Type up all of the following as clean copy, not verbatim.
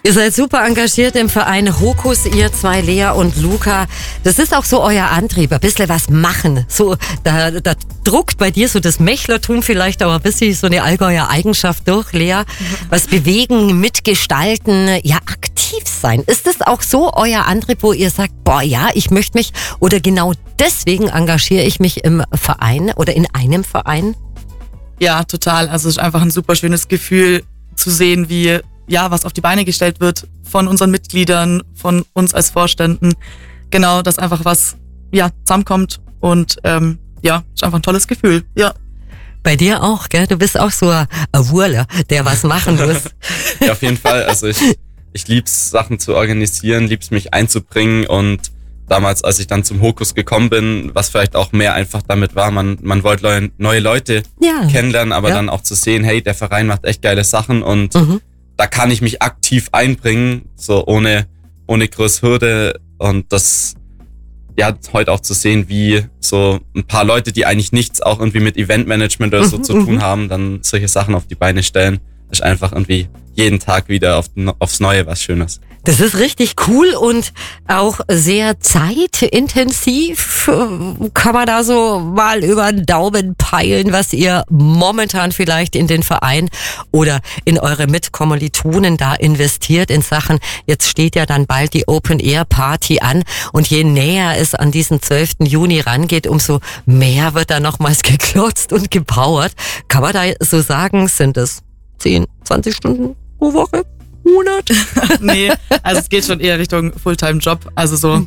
Ihr seid super engagiert im Verein Hokus, ihr zwei, Lea und Luca. Das ist auch so euer Antrieb, ein bisschen was machen. So, da druckt bei dir so das Mächlertum vielleicht auch ein bisschen so eine Allgäuer Eigenschaft durch, Lea. Was bewegen, mitgestalten, ja, aktiv sein. Ist das auch so euer Antrieb, wo ihr sagt, boah, ja, ich möchte mich, oder genau deswegen engagiere ich mich im Verein oder in einem Verein? Ja, total. Also es ist einfach ein super schönes Gefühl zu sehen, wie was auf die Beine gestellt wird von unseren Mitgliedern, von uns als Vorständen. Genau, dass einfach was zusammenkommt und ist einfach ein tolles Gefühl. Ja. Bei dir auch, gell? Du bist auch so ein Wurler, der was machen muss. Ja, auf jeden Fall. Also ich lieb's, Sachen zu organisieren, lieb's mich einzubringen, und damals, als ich dann zum Hokus gekommen bin, was vielleicht auch mehr einfach damit war, man wollte neue Leute kennenlernen, aber dann auch zu sehen, hey, der Verein macht echt geile Sachen und da kann ich mich aktiv einbringen, so ohne große Hürde, und das heute auch zu sehen, wie so ein paar Leute, die eigentlich nichts auch irgendwie mit Eventmanagement oder so zu tun haben, dann solche Sachen auf die Beine stellen, ist einfach irgendwie jeden Tag wieder aufs Neue was Schönes. Das ist richtig cool und auch sehr zeitintensiv. Kann man da so mal über den Daumen peilen, was ihr momentan vielleicht in den Verein oder in eure Mitkommilitonen da investiert in Sachen, jetzt steht ja dann bald die Open-Air-Party an, und je näher es an diesen 12. Juni rangeht, umso mehr wird da nochmals geklotzt und gebauert. Kann man da so sagen, sind es 10, 20 Stunden pro Woche? Monat? Nee, also es geht schon eher Richtung Fulltime-Job. Also so,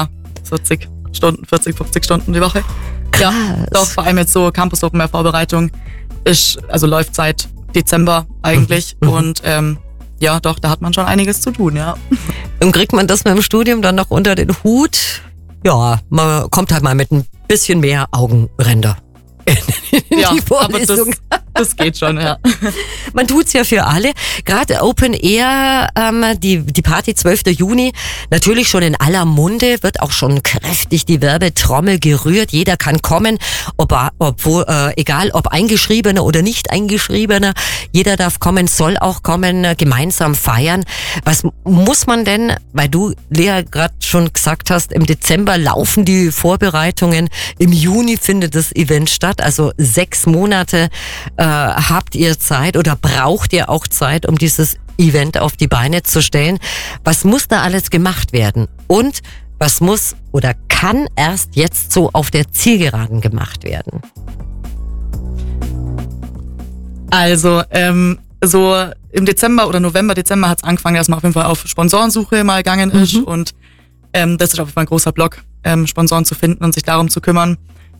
40 Stunden, 40, 50 Stunden die Woche. Krass. Ja, doch, vor allem jetzt so Campus Open Air Vorbereitung läuft seit Dezember eigentlich. Und doch, da hat man schon einiges zu tun, ja. Und kriegt man das mit dem Studium dann noch unter den Hut? Ja, man kommt halt mal mit ein bisschen mehr Augenränder in die Vorlesung. Aber das geht schon, ja. Man tut's ja für alle. Gerade Open Air, die Party 12. Juni, natürlich schon in aller Munde, wird auch schon kräftig die Werbetrommel gerührt. Jeder kann kommen, egal ob Eingeschriebener oder nicht Eingeschriebener. Jeder darf kommen, soll auch kommen, gemeinsam feiern. Was muss man denn, weil du, Lea, gerade schon gesagt hast, im Dezember laufen die Vorbereitungen, im Juni findet das Event statt, also 6 Monate habt ihr Zeit oder braucht ihr auch Zeit, um dieses Event auf die Beine zu stellen? Was muss da alles gemacht werden? Und was muss oder kann erst jetzt so auf der Zielgeraden gemacht werden? Also, so im Dezember oder November, Dezember hat es angefangen, dass man auf jeden Fall auf Sponsorensuche mal gegangen ist. Und das ist auf jeden Fall ein großer Block, Sponsoren zu finden und sich darum zu kümmern.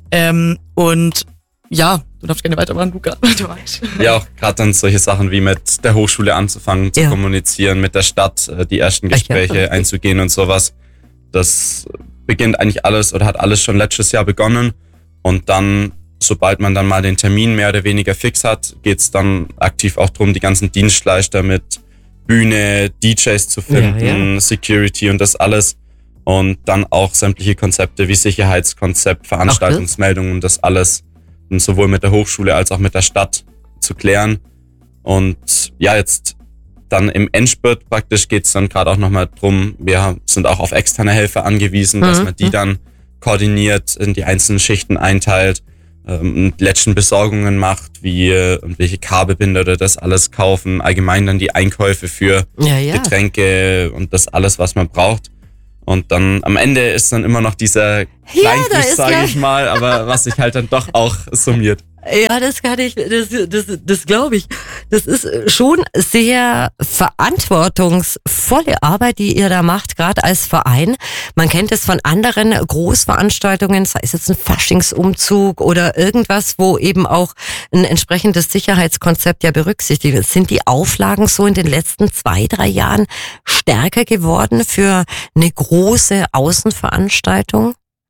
Du darfst gerne weitermachen, Luca. Ja, auch gerade dann solche Sachen wie mit der Hochschule anzufangen, zu kommunizieren, mit der Stadt, die ersten Gespräche einzugehen und sowas. Das beginnt eigentlich alles oder hat alles schon letztes Jahr begonnen. Und dann, sobald man dann mal den Termin mehr oder weniger fix hat, geht's dann aktiv auch drum, die ganzen Dienstleister mit Bühne, DJs zu finden, Security und das alles. Und dann auch sämtliche Konzepte wie Sicherheitskonzept, Veranstaltungsmeldungen und das alles, und sowohl mit der Hochschule als auch mit der Stadt zu klären. Und jetzt dann im Endspurt praktisch geht's dann gerade auch nochmal drum, wir sind auch auf externe Helfer angewiesen, dass man die dann koordiniert, in die einzelnen Schichten einteilt, letzten Besorgungen macht, wie irgendwelche Kabelbinder oder das alles kaufen, allgemein dann die Einkäufe für Getränke und das alles, was man braucht. Und dann am Ende ist dann immer noch dieser Kleinfisch, sage ich mal, aber was sich halt dann doch auch summiert. Ja, das glaube ich. Das ist schon sehr verantwortungsvolle Arbeit, die ihr da macht, gerade als Verein. Man kennt es von anderen Großveranstaltungen, sei es jetzt ein Faschingsumzug oder irgendwas, wo eben auch ein entsprechendes Sicherheitskonzept ja berücksichtigt wird. Sind die Auflagen so in den letzten 2-3 Jahren stärker geworden für eine große Außenveranstaltung?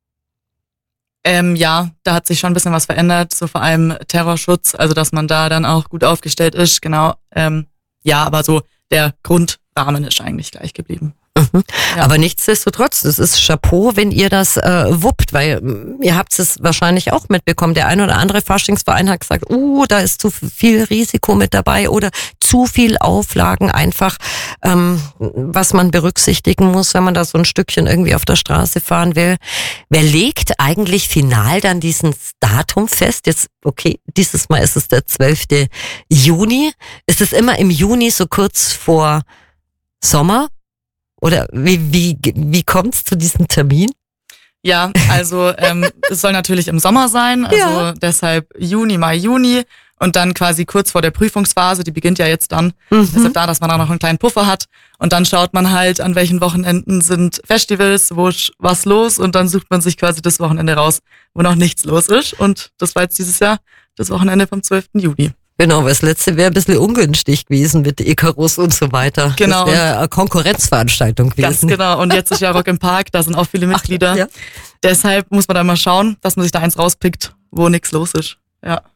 Da hat sich schon ein bisschen was verändert, so vor allem Terrorschutz, also dass man da dann auch gut aufgestellt ist, genau. Aber so der Grundrahmen ist eigentlich gleich geblieben. Ja. Aber nichtsdestotrotz, das ist Chapeau, wenn ihr das wuppt, weil ihr habt es wahrscheinlich auch mitbekommen. Der ein oder andere Faschingsverein hat gesagt, da ist zu viel Risiko mit dabei oder zu viel Auflagen einfach, was man berücksichtigen muss, wenn man da so ein Stückchen irgendwie auf der Straße fahren will. Wer legt eigentlich final dann diesen Datum fest? Jetzt, okay, dieses Mal ist es der 12. Juni. Ist es immer im Juni, so kurz vor Sommer? Oder wie kommt's zu diesem Termin? Ja, also es soll natürlich im Sommer sein, also deshalb Juni, Mai, Juni und dann quasi kurz vor der Prüfungsphase, die beginnt ja jetzt dann, deshalb da, dass man auch noch einen kleinen Puffer hat und dann schaut man halt, an welchen Wochenenden sind Festivals, wo ist was los und dann sucht man sich quasi das Wochenende raus, wo noch nichts los ist und das war jetzt dieses Jahr das Wochenende vom 12. Juni. Genau, weil das letzte wäre ein bisschen ungünstig gewesen mit Icarus und so weiter. Genau. Das wäre eine Konkurrenzveranstaltung gewesen. Ganz genau. Und jetzt ist ja Rock im Park, da sind auch viele Mitglieder. Ja. Deshalb muss man da mal schauen, dass man sich da eins rauspickt, wo nichts los ist. Ja.